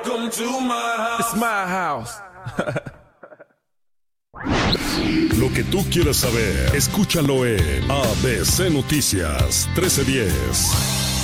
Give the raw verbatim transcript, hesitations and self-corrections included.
It's my house. Lo que tú quieras saber, escúchalo en A B C Noticias trece diez.